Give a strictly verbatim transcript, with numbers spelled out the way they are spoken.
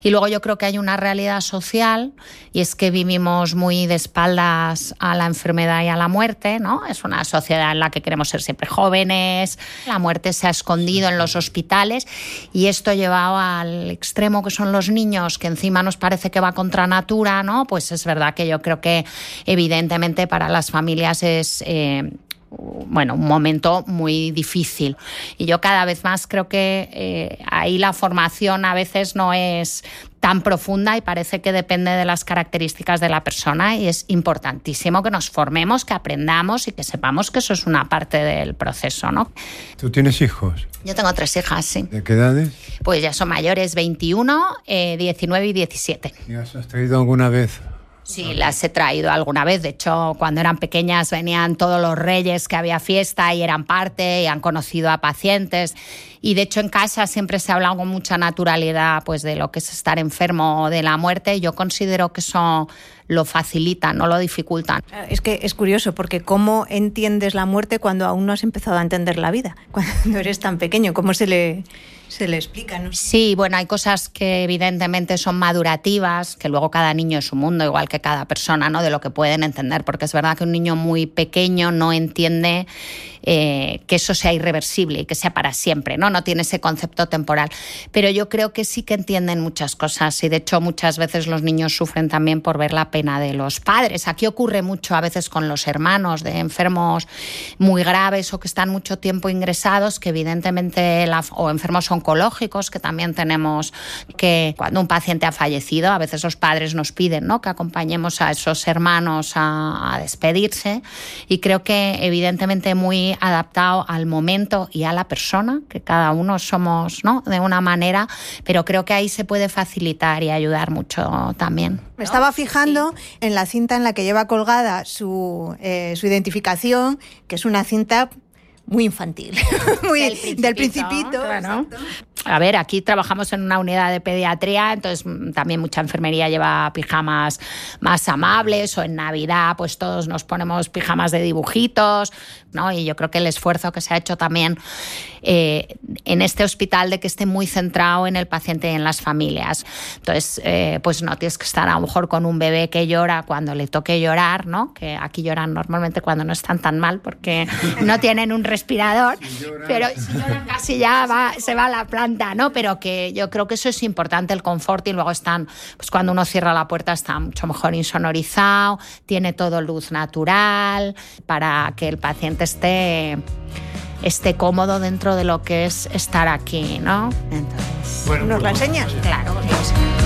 Y luego yo creo que hay una realidad social y es que vivimos muy de espaldas a la enfermedad y a la muerte, ¿no? Es una sociedad en la que queremos ser siempre jóvenes, la muerte se ha escondido en los hospitales y esto llevado al extremo que son los niños, que encima nos parece que va contra natura, ¿no? Pues es verdad que yo creo que evidentemente para las familias es... Eh, bueno, un momento muy difícil. Y yo cada vez más creo que eh, ahí la formación a veces no es tan profunda y parece que depende de las características de la persona y es importantísimo que nos formemos, que aprendamos y que sepamos que eso es una parte del proceso, ¿no? ¿Tú tienes hijos? Yo tengo tres hijas, sí. ¿De qué edades? Pues ya son mayores, veintiuno, eh, diecinueve y diecisiete. ¿Y has traído alguna vez? Sí, las he traído alguna vez. De hecho, cuando eran pequeñas venían todos los reyes, que había fiesta y eran parte y han conocido a pacientes. Y de hecho en casa siempre se ha hablado con mucha naturalidad pues, de lo que es estar enfermo o de la muerte. Yo considero que eso lo facilita, no lo dificultan. Es que es curioso porque ¿cómo entiendes la muerte cuando aún no has empezado a entender la vida? Cuando eres tan pequeño, ¿cómo se le... se le explica, ¿no? Sí, bueno, hay cosas que evidentemente son madurativas, que luego cada niño es un mundo, igual que cada persona, ¿no? De lo que pueden entender, porque es verdad que un niño muy pequeño no entiende eh, que eso sea irreversible y que sea para siempre, ¿no? No tiene ese concepto temporal. Pero yo creo que sí que entienden muchas cosas y de hecho muchas veces los niños sufren también por ver la pena de los padres. Aquí ocurre mucho a veces con los hermanos de enfermos muy graves o que están mucho tiempo ingresados, que evidentemente la, o enfermos oncológicos, que también tenemos que cuando un paciente ha fallecido, a veces los padres nos piden, ¿no?, que acompañemos a esos hermanos a, a despedirse y creo que evidentemente muy adaptado al momento y a la persona, que cada uno somos, ¿no?, de una manera, pero creo que ahí se puede facilitar y ayudar mucho también. Me estaba fijando sí. en la cinta en la que lleva colgada su, eh, su identificación, que es una cinta muy infantil, muy del Principito. Del principito claro. A ver, aquí trabajamos en una unidad de pediatría, entonces también mucha enfermería lleva pijamas más amables o en Navidad pues todos nos ponemos pijamas de dibujitos, ¿no? Y yo creo que el esfuerzo que se ha hecho también eh, en este hospital de que esté muy centrado en el paciente y en las familias. Entonces, eh, pues no tienes que estar a lo mejor con un bebé que llora cuando le toque llorar, ¿no? Que aquí lloran normalmente cuando no están tan mal porque no tienen un respirador, si lloran, pero si lloran casi ya va, se va a la planta, ¿no? Pero que yo creo que eso es importante, el confort, y luego están, pues cuando uno cierra la puerta está mucho mejor insonorizado, tiene todo luz natural para que el paciente esté, esté cómodo dentro de lo que es estar aquí, ¿no? Entonces, bueno, ¿nos la enseñas? Claro, pues